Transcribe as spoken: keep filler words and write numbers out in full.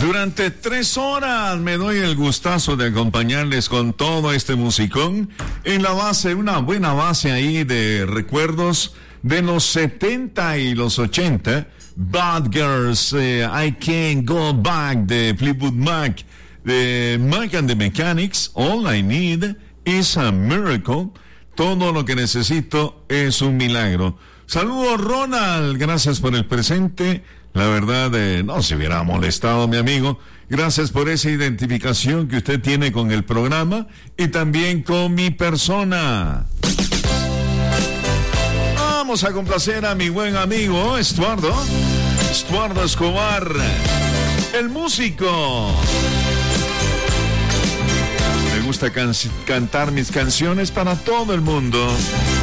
Durante tres horas me doy el gustazo de acompañarles con todo este musicón en la base, una buena base ahí de recuerdos de los setenta y los ochenta. Bad Girls, eh, I Can't Go Back de Fleetwood Mac, de Mac and the Mechanics, All I Need is a Miracle. Todo lo que necesito es un milagro. Saludos, Ronald, gracias por el presente. La verdad, eh, no se hubiera molestado, mi amigo. Gracias por esa identificación que usted tiene con el programa y también con mi persona. Vamos a complacer a mi buen amigo Estuardo, Estuardo Escobar, el músico. Me gusta can- cantar mis canciones para todo el mundo.